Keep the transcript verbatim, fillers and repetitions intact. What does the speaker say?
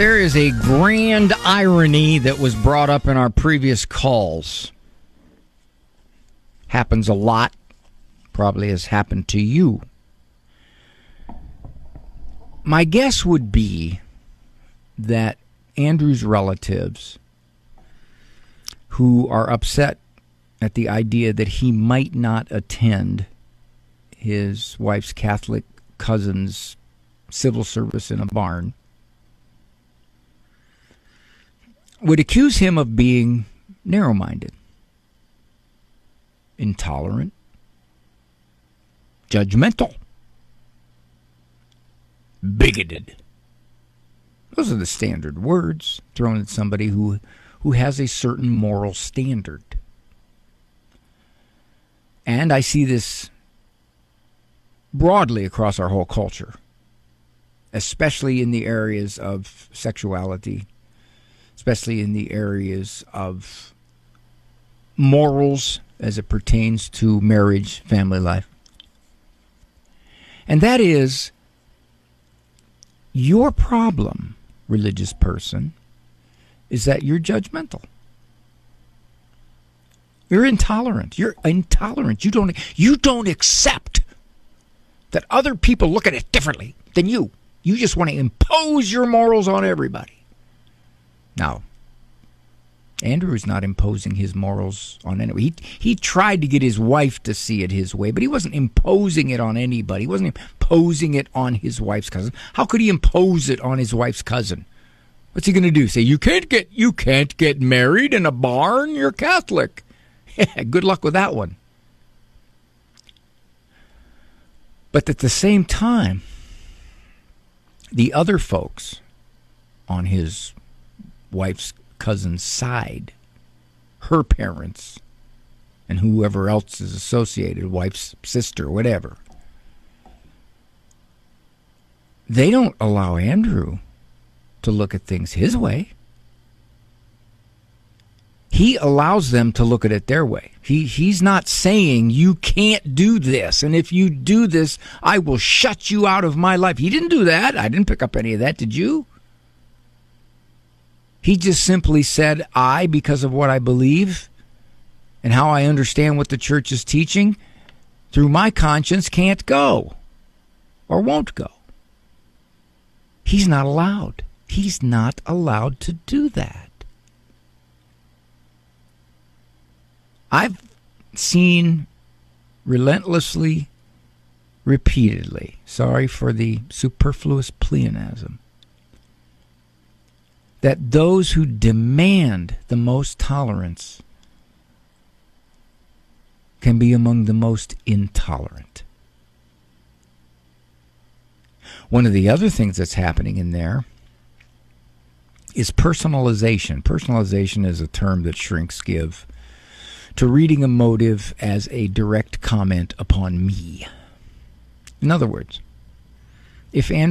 There is a grand irony that was brought up in our previous calls. Happens a lot. Probably has happened to you. My guess would be that Andrew's relatives, who are upset at the idea that he might not attend his wife's Catholic cousin's civil service in a barn, would accuse him of being narrow-minded, intolerant, judgmental, bigoted. Those are the standard words thrown at somebody who, who has a certain moral standard. And I see this broadly across our whole culture, especially in the areas of sexuality, especially in the areas of morals as it pertains to marriage, family life. And that is, your problem, religious person, is that you're judgmental. You're intolerant. You're intolerant. You don't, you don't accept that other people look at it differently than you. You just want to impose your morals on everybody. Now, Andrew is not imposing his morals on anyone. He, he tried to get his wife to see it his way, but he wasn't imposing it on anybody. He wasn't imposing it on his wife's cousin. How could he impose it on his wife's cousin? What's he going to do? Say, you can't get you can't get married in a barn? You're Catholic. Yeah, good luck with that one. But at the same time, the other folks on his wife's cousin's side, her parents, and whoever else is associated, wife's sister, whatever, they don't allow Andrew to look at things his way. He allows them to look at it their way. He he's not saying you can't do this, and if you do this, I will shut you out of my life. He didn't do that. I didn't pick up any of that. Did you? He just simply said, I, because of what I believe and how I understand what the church is teaching, through my conscience, can't go or won't go. He's not allowed. He's not allowed to do that. I've seen relentlessly, repeatedly, sorry for the superfluous pleonasm, that those who demand the most tolerance can be among the most intolerant. One of the other things that's happening in there is personalization. Personalization is a term that shrinks give to reading a motive as a direct comment upon me. In other words, if Andrew